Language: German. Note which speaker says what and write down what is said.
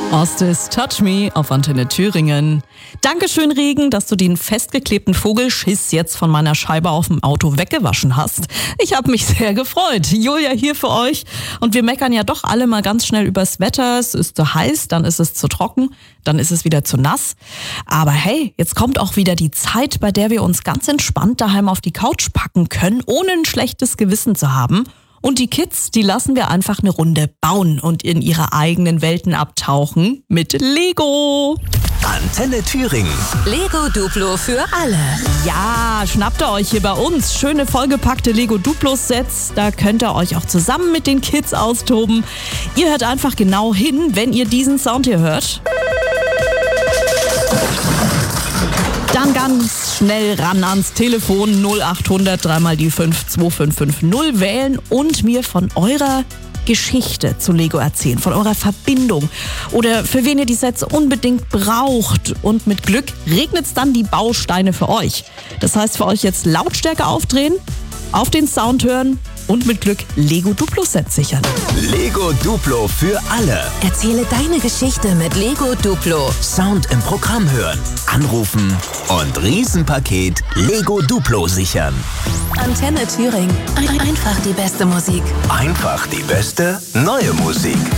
Speaker 1: Ostis Touch Me auf Antenne Thüringen. Dankeschön, Regen, dass du den festgeklebten Vogelschiss jetzt von meiner Scheibe auf dem Auto weggewaschen hast. Ich habe mich sehr gefreut. Julia hier für euch. Und wir meckern ja doch alle mal ganz schnell übers Wetter. Es ist zu heiß, dann ist es zu trocken, dann ist es wieder zu nass. Aber hey, jetzt kommt auch wieder die Zeit, bei der wir uns ganz entspannt daheim auf die Couch packen können, ohne ein schlechtes Gewissen zu haben. Und die Kids, die lassen wir einfach eine Runde bauen und in ihre eigenen Welten abtauchen mit Lego.
Speaker 2: Antenne Thüringen.
Speaker 3: Lego Duplo für alle.
Speaker 1: Ja, schnappt ihr euch hier bei uns schöne vollgepackte Lego Duplo-Sets. Da könnt ihr euch auch zusammen mit den Kids austoben. Ihr hört einfach genau hin, wenn ihr diesen Sound hier hört. Dann ganz schnell ran ans Telefon 0800 3 mal die 5 2550 wählen und mir von eurer Geschichte zu Lego erzählen, von eurer Verbindung oder für wen ihr die Sets unbedingt braucht. Und mit Glück regnet's dann die Bausteine für euch. Das heißt für euch jetzt Lautstärke aufdrehen, auf den Sound hören und mit Glück Lego Duplo-Sets sichern.
Speaker 2: Lego Duplo für alle.
Speaker 3: Erzähle deine Geschichte mit Lego Duplo.
Speaker 2: Sound im Programm hören, anrufen und Riesenpaket Lego Duplo sichern.
Speaker 3: Antenne Thüringen. Einfach die beste Musik.
Speaker 2: Einfach die beste neue Musik.